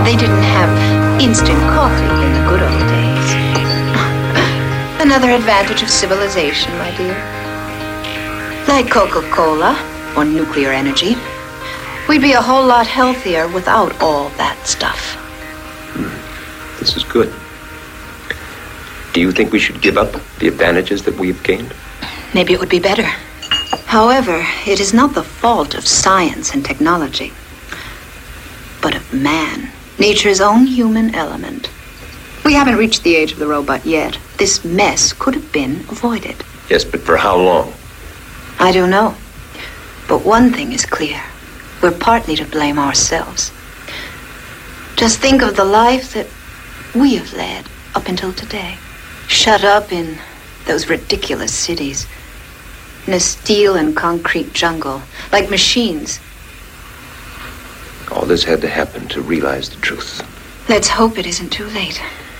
They didn't have instant coffee in the good old days. Another advantage of civilization, my dear. Like Coca-Cola or nuclear energy, we'd be a whole lot healthier without all that stuff. This is good. Do you think we should give up the advantages that we've gained? Maybe it would be better. However, it is not the fault of science and technology, but of man, nature's own human element. We haven't reached the age of the robot yet. This mess could have been avoided. Yes, but for how long? I don't know. But one thing is clear. We're partly to blame ourselves. Just think of the life that we have led up until today. Shut up in those ridiculous cities. In a steel and concrete jungle, like machines. All this had to happen to realize the truth. Let's hope it isn't too late.